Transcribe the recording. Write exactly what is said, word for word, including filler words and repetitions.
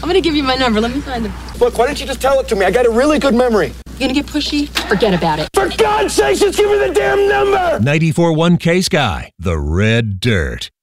I'm gonna give you my number. Let me find him. Look, why don't you just tell it to me? I got a really good memory. You gonna get pushy? Forget about it. For God's sake, just give me the damn number! ninety-four point one K Sky, The Red Dirt.